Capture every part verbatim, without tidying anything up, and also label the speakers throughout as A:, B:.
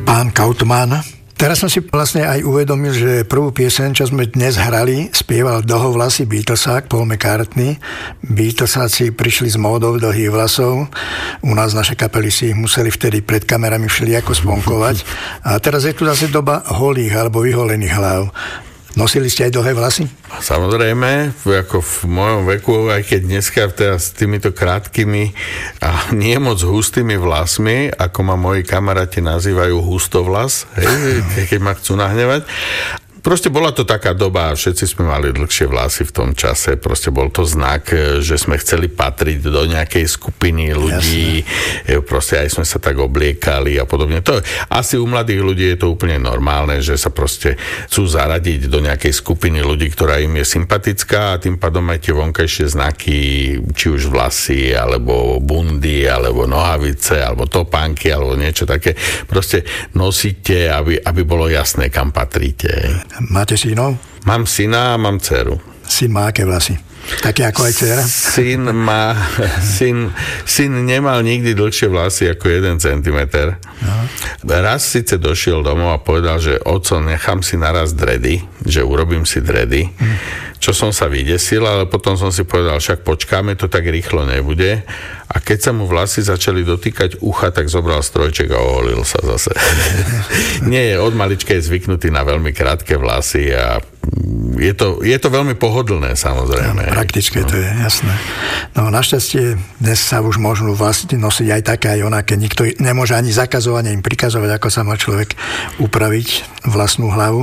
A: Pán Kautmann. Teraz som si vlastne aj uvedomil, že prvú pieseň, čo sme dnes hrali, spieval dlhovlasý Beatlesák Paul McCartney. Beatlesáci prišli s módou dlhých vlasov. U nás naše kapely si ich museli vtedy pred kamerami všelijako sponkovať. A teraz je tu zase doba holých alebo vyholených hlav. Nosili ste aj dlhé vlasy?
B: Samozrejme, ako v mojom veku, aj keď dneska teraz s týmito krátkými a nie moc hustými vlasmi, ako ma moji kamaráti nazývajú hustovlas, hej, keď ma chcú nahnevať. Proste bola to taká doba, všetci sme mali dlhšie vlasy v tom čase, proste bol to znak, že sme chceli patriť do nejakej skupiny ľudí, Jasne. Proste aj sme sa tak obliekali a podobne. To, asi u mladých ľudí je to úplne normálne, že sa proste chcú zaradiť do nejakej skupiny ľudí, ktorá im je sympatická a tým pádom aj tie vonkajšie znaky, či už vlasy, alebo bundy, alebo nohavice, alebo topánky, alebo niečo také, proste nosíte, aby, aby bolo jasné, kam patríte.
A: Máte synov?
B: Mám syna a mám dceru.
A: Syn má aké vlasy? Také ako aj dcera?
B: Syn má... Syn, syn nemal nikdy dlhšie vlasy ako jeden centimeter. No. Raz síce došiel domov a povedal, že oco, nechám si naraz dredy, že urobím si dredy. Hm. Čo som sa vydesil, ale potom som si povedal, však počkáme, to tak rýchlo nebude. A keď sa mu vlasy začali dotýkať ucha, tak zobral strojček a oholil sa zase. Nie je, od malička je zvyknutý na veľmi krátke vlasy a je to, je to veľmi pohodlné, samozrejme.
A: No, praktické, no. To je jasné. No našťastie dnes sa už môžu vlasy nosiť aj také, aj onaké. Nikto nemôže ani zakazovať, ani prikazovať, ako sa má človek upraviť vlastnú hlavu.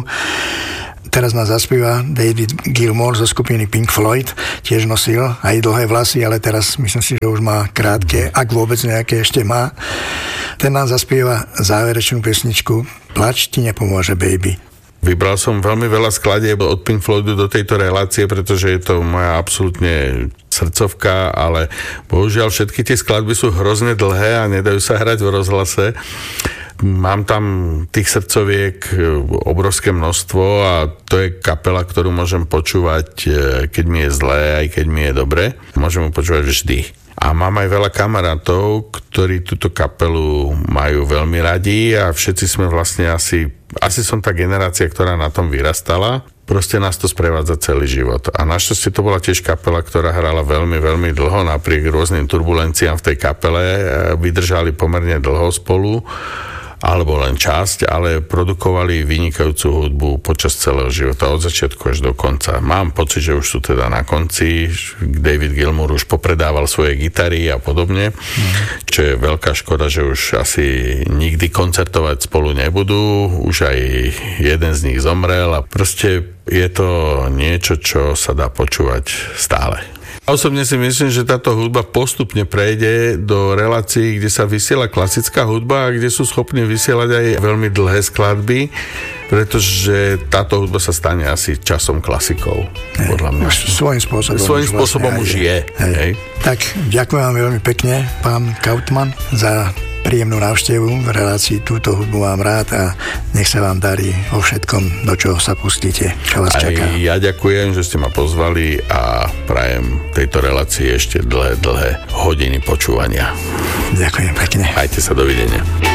A: Teraz nás zaspíva David Gilmour zo skupiny Pink Floyd, tiež nosil aj dlhé vlasy, ale teraz myslím si, že už má krátke, ak vôbec nejaké ešte má. Ten nám zaspieva záverečnú pesničku Plač ti nepomôže, baby.
B: Vybral som veľmi veľa skladieb od Pink Floydu do tejto relácie, pretože je to moja absolútne srdcovka, ale bohužiaľ všetky tie skladby sú hrozne dlhé a nedajú sa hrať v rozhlase. Mám tam tých srdcoviek obrovské množstvo a to je kapela, ktorú môžem počúvať, keď mi je zlé, aj keď mi je dobre. Môžem ju počúvať vždy. A mám aj veľa kamarátov, ktorí túto kapelu majú veľmi radi a všetci sme vlastne asi, asi som tá generácia, ktorá na tom vyrastala. Proste nás to sprevádza celý život. A našťastie to bola tiež kapela, ktorá hrala veľmi, veľmi dlho, napriek rôznym turbulenciám v tej kapele. Vydržali pomerne dlho spolu, alebo len časť, ale produkovali vynikajúcu hudbu počas celého života, od začiatku až do konca. Mám pocit, že už sú teda na konci. David Gilmour už popredával svoje gitary a podobne, mm. čo je veľká škoda, že už asi nikdy koncertovať spolu nebudú. Už aj jeden z nich zomrel a proste je to niečo, čo sa dá počúvať stále. Osobne si myslím, že táto hudba postupne prejde do relácií, kde sa vysiela klasická hudba a kde sú schopní vysielať aj veľmi dlhé skladby, pretože táto hudba sa stane asi časom klasikou.
A: Hej, podľa mňa. Už svojím spôsobom.
B: Svojím spôsobom vlastne už je.
A: Hej. Hej. Tak, ďakujem vám veľmi pekne, pán Kautmann, za príjemnú návštevu v relácii Túto hudbu mám rád a nech sa vám darí vo všetkom, do čoho sa pustíte, čo vás
B: aj
A: čaká.
B: Ja ďakujem, že ste ma pozvali a prajem tejto relácii ešte dlhé, dlhé hodiny počúvania.
A: Ďakujem pekne.
B: Majte sa, dovidenia.